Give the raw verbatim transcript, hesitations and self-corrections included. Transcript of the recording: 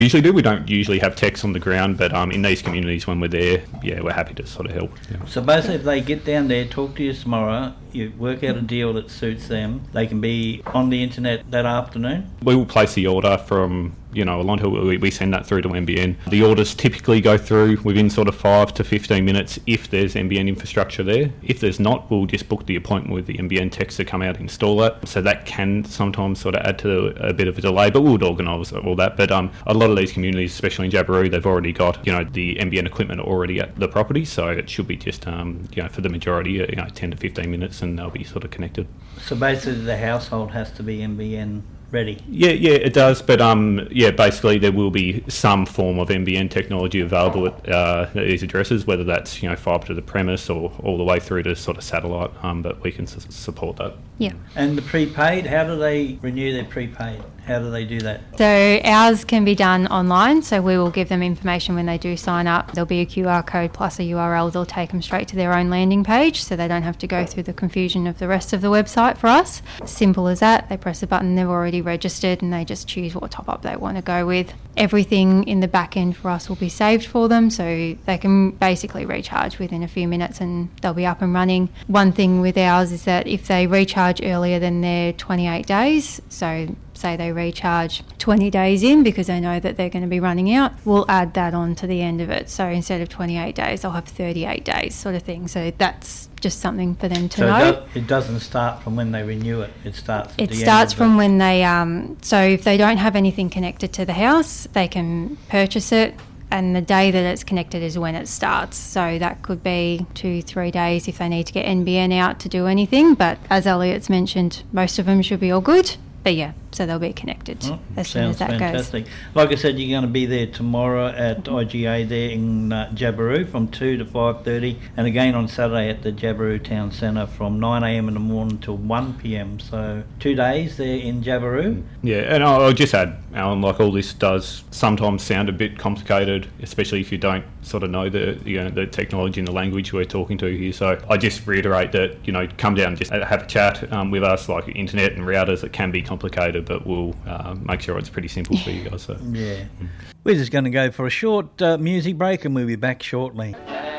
Usually do. We don't usually have techs on the ground, but um, in these communities when we're there, yeah, we're happy to sort of help. Yeah. So basically if they get down there, talk to you tomorrow, you work out a deal that suits them, they can be on the internet that afternoon? We will place the order from, you know, Alonto, we, we send that through to N B N. The orders typically go through within sort of five to fifteen minutes if there's N B N infrastructure there. If there's not, we'll just book the appointment with the N B N techs to come out and install it. So that can sometimes sort of add to a bit of a delay, but we'll organise all that. But um, a lot of these communities, especially in Jabiru, they've already got, you know, the N B N equipment already at the property, so it should be just, um, you know, for the majority, you know, ten to fifteen minutes, and they'll be sort of connected. So basically the household has to be N B N ready? Yeah, yeah, it does. But um, yeah, basically there will be some form of N B N technology available at uh, these addresses, whether that's, you know, fibre to the premise or all the way through to sort of satellite. Um, but we can su- support that. Yeah. And the prepaid, how do they renew their prepaid? How do they do that? So ours can be done online, so we will give them information when they do sign up. There'll be a Q R code plus a U R L. They'll take them straight to their own landing page, so they don't have to go through the confusion of the rest of the website for us. Simple as that. They press a button, they're already registered, and they just choose what top-up they want to go with. Everything in the back end for us will be saved for them, so they can basically recharge within a few minutes and they'll be up and running. One thing with ours is that if they recharge earlier than their twenty-eight days, so say they recharge twenty days in because they know that they're going to be running out, we'll add that on to the end of it. So instead of twenty-eight days, they'll have thirty-eight days sort of thing. So that's just something for them to so know. It, does, it doesn't start from when they renew it, it starts at It the starts end from of when they, um, so if they don't have anything connected to the house, they can purchase it, and the day that it's connected is when it starts. So that could be two, three days if they need to get N B N out to do anything. But as Elliot's mentioned, most of them should be all good. But yeah, so they'll be connected Oh, as soon as that fantastic. goes. Like I said, you're going to be there tomorrow at I G A there in uh, Jabiru from two to five thirty, and again on Saturday at the Jabiru Town Centre from nine a.m. in the morning till one p.m. So two days there in Jabiru. Yeah, and I'll, I'll just add, Alan, like all this does sometimes sound a bit complicated, especially if you don't sort of know the, you know, the technology and the language we're talking to here. So I just reiterate that, you know, come down and just have a chat um, with us, like internet and routers. It can be complicated, but we'll uh, make sure it's pretty simple for you guys. So. Yeah. We're just going to go for a short uh, music break and we'll be back shortly.